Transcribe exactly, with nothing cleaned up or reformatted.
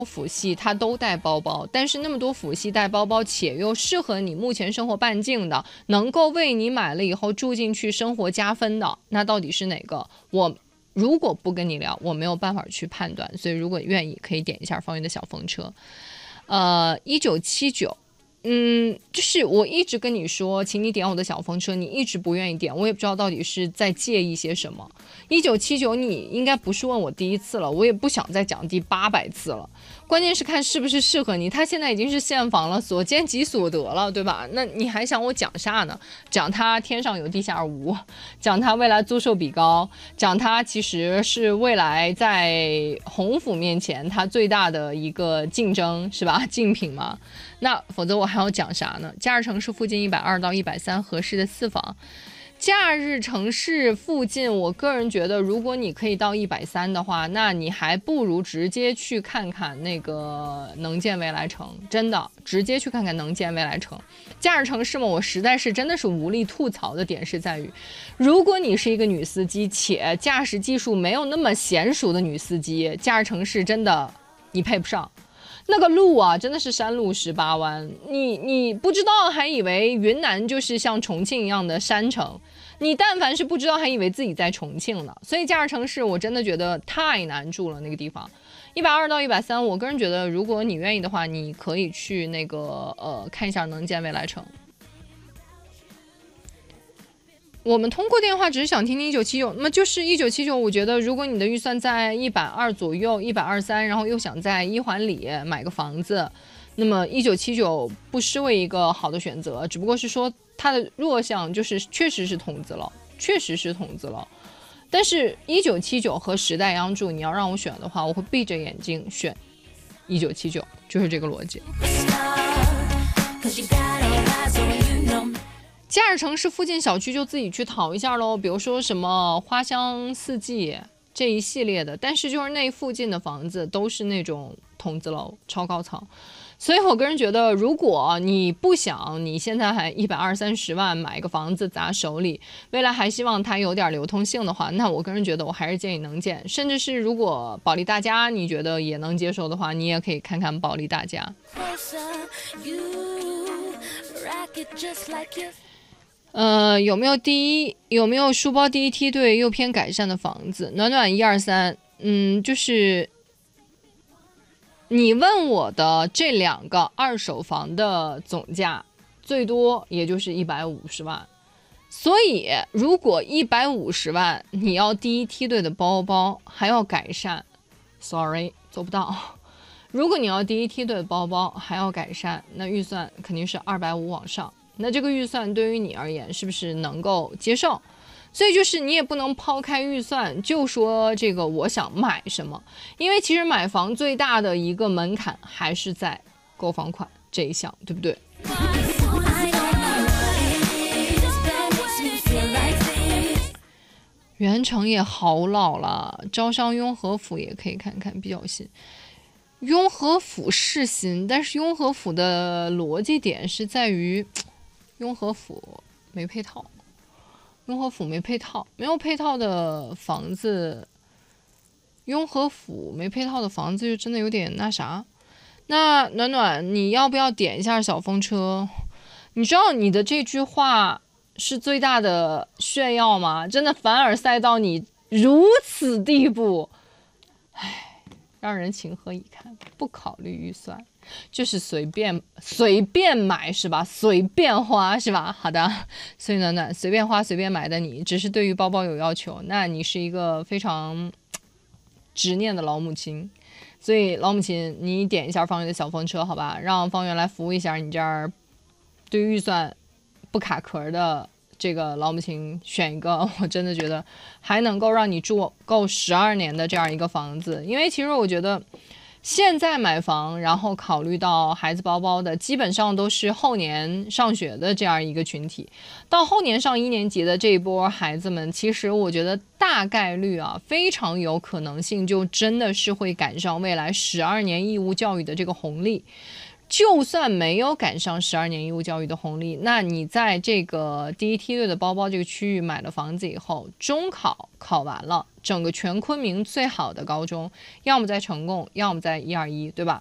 辅系它都带包包，但是那么多辅系带包包，且又适合你目前生活半径的，能够为你买了以后住进去生活加分的，那到底是哪个？我如果不跟你聊，我没有办法去判断。所以如果愿意，可以点一下方圆的小风车。呃，一九七九。嗯，就是我一直跟你说，请你点我的小风车，你一直不愿意点，我也不知道到底是在介意些什么。一九七九，你应该不是问我第一次了，我也不想再讲第八百次了。关键是看是不是适合你，它现在已经是现房了，所见即所得了，对吧？那你还想我讲啥呢？讲它天上有地下无，讲它未来租售比高，讲它其实是未来在鸿府面前它最大的一个竞争，是吧？竞品嘛。那否则我还要讲啥呢？假日城市附近一百二到一百三合适的四房。假日城市附近，我个人觉得，如果你可以到一百三的话，那你还不如直接去看看那个能建未来城，真的，直接去看看能建未来城。假日城市嘛，我实在是真的是无力吐槽的点是在于，如果你是一个女司机，且驾驶技术没有那么娴熟的女司机，假日城市真的你配不上。那个路啊，真的是山路十八弯，你你不知道还以为云南就是像重庆一样的山城，你但凡是不知道还以为自己在重庆呢。所以假日城市我真的觉得太难住了，那个地方一百二到一百三，我个人觉得如果你愿意的话，你可以去那个呃看一下能建未来城。我们通过电话只是想听听一九七九，那么就是一九七九。我觉得如果你的预算在一百二左右，一百二三，然后又想在一环里买个房子，那么一九七九不失为一个好的选择。只不过是说它的弱项就是确实是筒子了，确实是筒子了。但是一九七九和时代央住，你要让我选的话，我会闭着眼睛选一九七九，就是这个逻辑。假日城市附近小区就自己去淘一下喽，比如说什么花香四季这一系列的，但是就是那附近的房子都是那种筒子楼、超高层，所以我个人觉得，如果你不想你现在还一百二三十万买一个房子砸手里，未来还希望它有点流通性的话，那我个人觉得我还是建议能建，甚至是如果保利大家你觉得也能接受的话，你也可以看看保利大家。呃，有没有第一有没有书包第一梯队又偏改善的房子？暖暖一二三，嗯，就是你问我的这两个二手房的总价，最多也就是一百五十万。所以，如果一百五十万你要第一梯队的包包还要改善 ，sorry 做不到。如果你要第一梯队的包包还要改善，那预算肯定是二百五往上。那这个预算对于你而言是不是能够接受？所以就是你也不能抛开预算就说这个我想买什么，因为其实买房最大的一个门槛还是在购房款这一项，对不对？原城也好老了，招商雍和府也可以看看，比较新。雍和府是新，但是雍和府的逻辑点是在于雍和府没配套，雍和府没配套，没有配套的房子，雍和府没配套的房子就真的有点那啥。那暖暖，你要不要点一下小风车？你知道你的这句话是最大的炫耀吗？真的凡尔赛到你如此地步，唉，让人情何以堪？不考虑预算。就是随便随便买是吧？随便花是吧？好的，所以暖暖随便花随便买的你，只是对于包包有要求，那你是一个非常执念的老母亲。所以老母亲，你点一下方圆的小风车好吧，让方圆来服务一下你这儿对于预算不卡壳的这个老母亲，选一个我真的觉得还能够让你住够十二年的这样一个房子。因为其实我觉得现在买房，然后考虑到孩子包包的，基本上都是后年上学的这样一个群体。到后年上一年级的这一波孩子们，其实我觉得大概率啊，非常有可能性就真的是会赶上未来十二年义务教育的这个红利。就算没有赶上十二年义务教育的红利，那你在这个第一梯队的包包这个区域买了房子以后，中考考完了， 整个全昆明最好的高中，要么在成贡，要么在一二一，对吧？